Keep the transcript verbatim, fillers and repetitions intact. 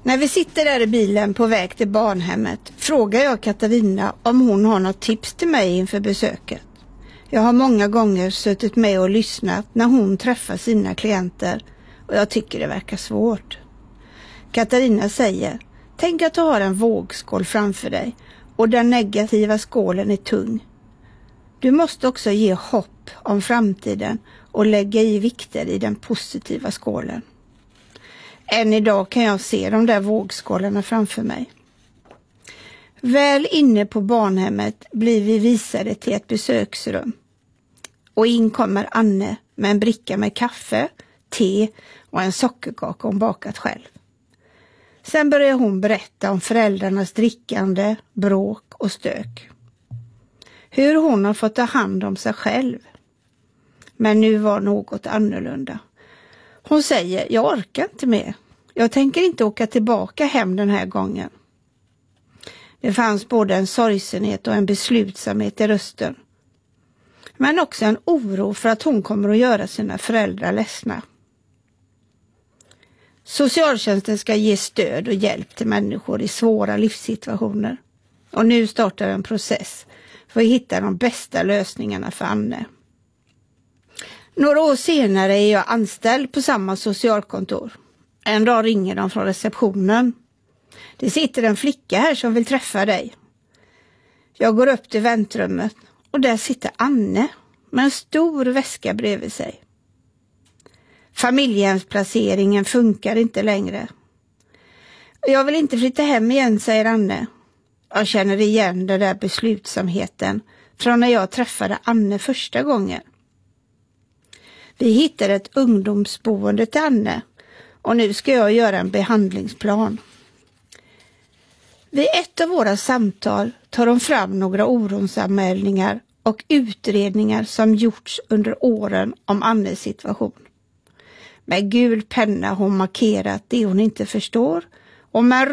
När vi sitter där i bilen på väg till barnhemmet frågar jag Katarina om hon har något tips till mig inför besöket. Jag har många gånger suttit med och lyssnat när hon träffar sina klienter och jag tycker det verkar svårt. Katarina säger, tänk att du har en vågskål framför dig och den negativa skålen är tung. Du måste också ge hopp om framtiden och lägga i vikter i den positiva skålen. Än idag kan jag se de där vågskålarna framför mig. Väl inne på barnhemmet blir vi visade till ett besöksrum. Och in kommer Anne med en bricka med kaffe, te och en sockerkaka hon bakat själv. Sen börjar hon berätta om föräldrarnas drickande, bråk och stök. Hur hon har fått ta hand om sig själv. Men nu var något annorlunda. Hon säger, jag orkar inte mer. Jag tänker inte åka tillbaka hem den här gången. Det fanns både en sorgsenhet och en beslutsamhet i rösten. Men också en oro för att hon kommer att göra sina föräldrar ledsna. Socialtjänsten ska ge stöd och hjälp till människor i svåra livssituationer. Och nu startar en process för att hitta de bästa lösningarna för Anne. Några år senare är jag anställd på samma socialkontor. En dag ringer de från receptionen. Det sitter en flicka här som vill träffa dig. Jag går upp till väntrummet och där sitter Anne med en stor väska bredvid sig. Familjehemsplaceringen funkar inte längre. Jag vill inte flytta hem igen, säger Anne. Jag känner igen den där beslutsamheten från när jag träffade Anne första gången. Vi hittade ett ungdomsboende till Anne och nu ska jag göra en behandlingsplan. Vid ett av våra samtal tar de fram några orosanmälningar och utredningar som gjorts under åren om Annes situation. Med gul penna har hon markerat det hon inte förstår och med